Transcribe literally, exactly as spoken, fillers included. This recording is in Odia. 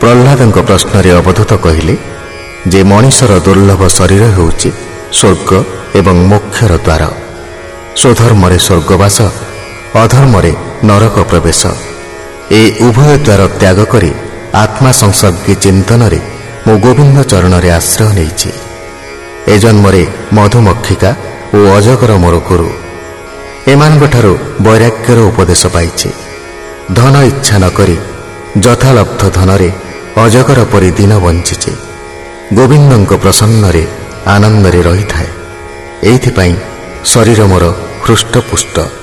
ପ୍ରହ୍ଲାଦଙ୍କ ପ୍ରଶ୍ନରେ ଅବଧୂତ କହିଲେ ଯେ ମଣିଷର ଦୁର୍ଲଭ ଶରୀର ହେଉଛି ସ୍ୱର୍ଗ ଏବଂ ମୋକ୍ଷର ଦ୍ୱାର। ସ୍ୱଧର୍ମରେ ସ୍ୱର୍ଗବାସ, ଅଧର୍ମରେ ନରକ ପ୍ରବେଶ। ଏ ଉଭୟ ଦ୍ୱାର ତ୍ୟାଗ କରି ଆତ୍ମା ସଂସର୍ଗୀ ଚିନ୍ତନରେ ମୁଁ ଗୋବିନ୍ଦ ଚରଣରେ ଆଶ୍ରୟ ନେଇଛି। ଏ ଜନ୍ମରେ ମଧୁମକ୍ଷିକା ଓ ଅଜଗର ମୋର ଗୁରୁ। ଏମାନଙ୍କଠାରୁ ବୈରାଗ୍ୟର ଉପଦେଶ ପାଇଛି। ଧନ ଇଚ୍ଛା ନ କରି ଯଥାଲବ୍ଧ ଧନରେ ଅଜଗର ପରି ଦିନ ବଞ୍ଚିଛି। ଗୋବିନ୍ଦଙ୍କ ପ୍ରସନ୍ନରେ ଆନନ୍ଦରେ ରହିଥାଏ। ଏଇଥିପାଇଁ ଶରୀର ମୋର ହୃଷ୍ଟପୁଷ୍ଟ।